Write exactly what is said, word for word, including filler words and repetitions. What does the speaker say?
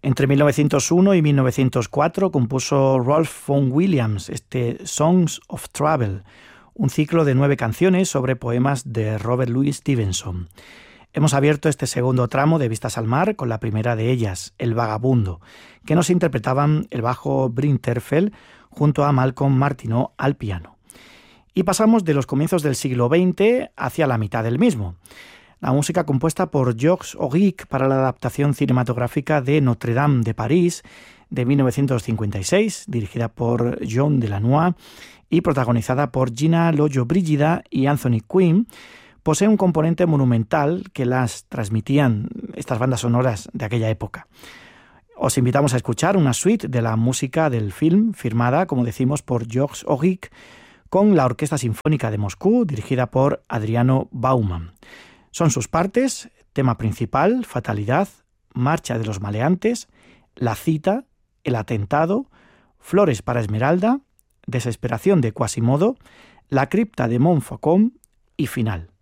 Entre mil novecientos uno y mil novecientos cuatro compuso Rolf Vaughan Williams este Songs of Travel, un ciclo de nueve canciones sobre poemas de Robert Louis Stevenson. Hemos abierto este segundo tramo de Vistas al Mar con la primera de ellas, El Vagabundo, que nos interpretaban el bajo Bryn Terfel junto a Malcolm Martineau al piano. Y pasamos de los comienzos del siglo veinte hacia la mitad del mismo. La música compuesta por Georges Auric para la adaptación cinematográfica de Notre Dame de París de mil novecientos cincuenta y seis, dirigida por John Delannoy y protagonizada por Gina Lollobrigida y Anthony Quinn, posee un componente monumental que las transmitían estas bandas sonoras de aquella época. Os invitamos a escuchar una suite de la música del film, firmada, como decimos, por Georges Auric, con la Orquesta Sinfónica de Moscú, dirigida por Adriano Bauman. Son sus partes: tema principal, Fatalidad, Marcha de los Maleantes, La Cita, El Atentado, Flores para Esmeralda, Desesperación de Quasimodo, La Cripta de Montfaucon y Final.